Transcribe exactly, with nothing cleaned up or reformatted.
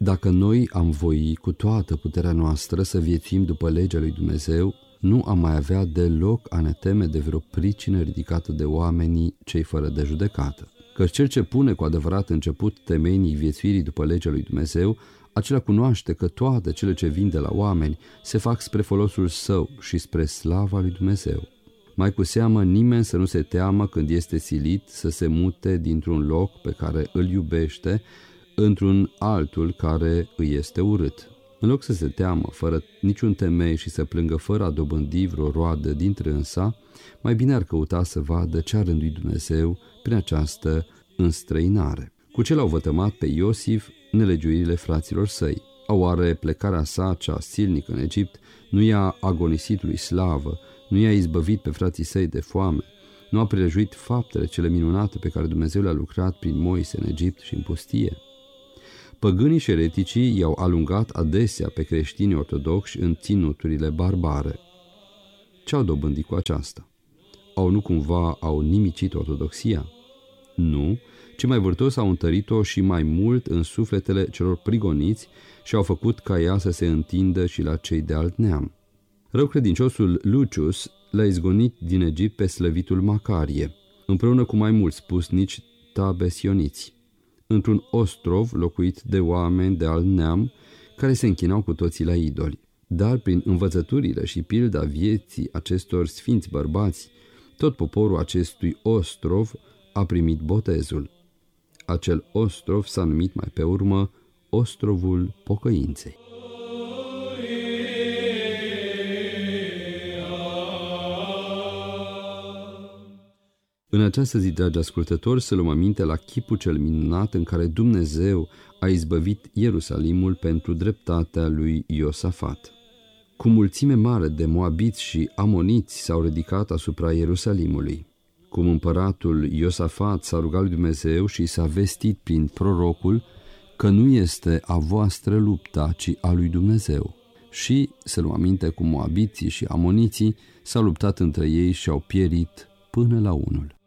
Dacă noi am voi cu toată puterea noastră să viețuim după legea lui Dumnezeu, nu am mai avea deloc a ne teme de vreo pricină ridicată de oamenii cei fără de judecată. Căci cel ce pune cu adevărat început temenii viețuirii după legea lui Dumnezeu, acela cunoaște că toate cele ce vin de la oameni se fac spre folosul său și spre slava lui Dumnezeu. Mai cu seamă, nimeni să nu se teamă când este silit să se mute dintr-un loc pe care îl iubește într-un altul care îi este urât. În loc să se teamă fără niciun temei și să plângă fără a dobândi vreo roadă dintre însa, mai bine ar căuta să vadă ce a rânduit Dumnezeu prin această înstrăinare. Cu ce l-au vătămat pe Iosif nelegiuirile fraților săi? Oare plecarea sa cea silnică în Egipt nu i-a agonisit lui slavă, nu i-a izbăvit pe frații săi de foame, nu a prilejuit faptele cele minunate pe care Dumnezeu le-a lucrat prin Moise în Egipt și în pustie? Păgânii și ereticii i-au alungat adesea pe creștinii ortodoxi în ținuturile barbare. Ce-au dobândit cu aceasta? Au nu cumva au nimicit ortodoxia? Nu, ci mai vârtos au întărit-o și mai mult în sufletele celor prigoniți și au făcut ca ea să se întindă și la cei de alt neam. Răucredinciosul Lucius l-a izgonit din Egipt pe slăvitul Macarie, împreună cu mai mulți pusnici tabesioniți, într-un ostrov locuit de oameni de alt neam care se închinau cu toții la idoli. Dar prin învățăturile și pilda vieții acestor sfinți bărbați, tot poporul acestui ostrov a primit botezul. Acel ostrov s-a numit mai pe urmă Ostrovul Pocăinței. În această zi, dragi ascultători, să luăm aminte la chipul cel minunat în care Dumnezeu a izbăvit Ierusalimul pentru dreptatea lui Iosafat. Cu mulțime mare de moabiți și amoniți s-au ridicat asupra Ierusalimului. Cum împăratul Iosafat s-a rugat lui Dumnezeu și s-a vestit prin prorocul că nu este a voastră lupta, ci a lui Dumnezeu. Și, să luăm aminte, cum moabiții și amoniții s-au luptat între ei și au pierit până la unul.